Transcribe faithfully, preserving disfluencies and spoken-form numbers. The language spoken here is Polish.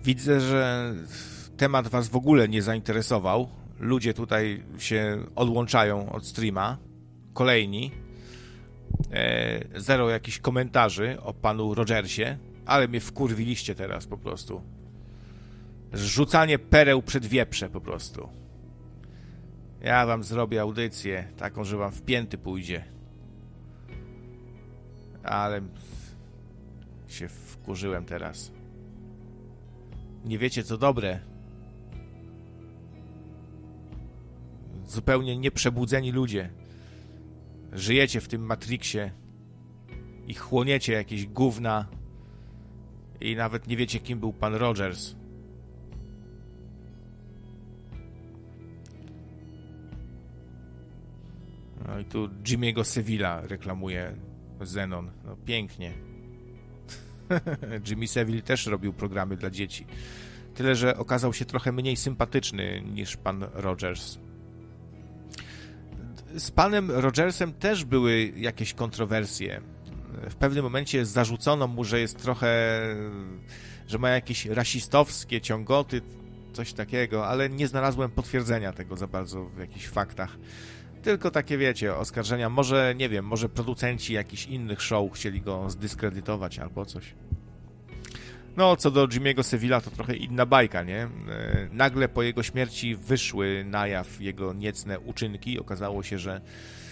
Widzę, że temat was w ogóle nie zainteresował. Ludzie tutaj się odłączają od streama. Kolejni. E, zero jakichś komentarzy o panu Rogersie, ale mnie wkurwiliście teraz po prostu. Rzucanie pereł przed wieprze po prostu. Ja wam zrobię audycję taką, że wam w pięty pójdzie. Ale się wkurzyłem teraz. Nie wiecie, co dobre. Zupełnie nieprzebudzeni ludzie. Żyjecie w tym Matrixie i chłoniecie jakieś gówna i nawet nie wiecie, kim był pan Rogers. No i tu Jimmy'ego Sevilla reklamuje Zenon. No pięknie. Jimmy Seville też robił programy dla dzieci. Tyle, że okazał się trochę mniej sympatyczny niż pan Rogers. Z panem Rogersem też były jakieś kontrowersje. W pewnym momencie zarzucono mu, że jest trochę... że ma jakieś rasistowskie ciągoty, coś takiego, ale nie znalazłem potwierdzenia tego za bardzo w jakichś faktach. Tylko takie, wiecie, oskarżenia. Może, nie wiem, może producenci jakichś innych show chcieli go zdyskredytować albo coś. No, co do Jimmy'ego Sevilla, to trochę inna bajka, nie? Nagle po jego śmierci wyszły na jaw jego niecne uczynki. Okazało się, że